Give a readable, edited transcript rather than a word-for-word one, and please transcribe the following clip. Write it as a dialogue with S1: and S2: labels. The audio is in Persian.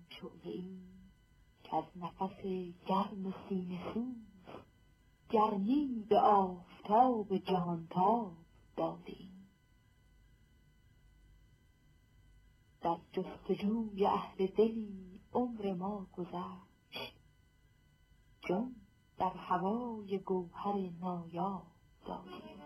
S1: شعله‌ای کز نفس گرم سینه سوز گرمی به آفتاب جهانتاب دادیم. در جستجوی اهل دلی عمر ما گذشت، جان در هوای گوهر نایاب دادیم.